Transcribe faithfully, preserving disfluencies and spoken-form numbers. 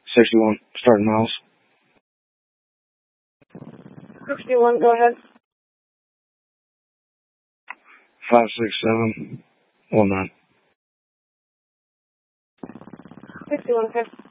sixty-one, starting miles. sixty-one, go ahead. five six seven one nine. sixty-one, okay.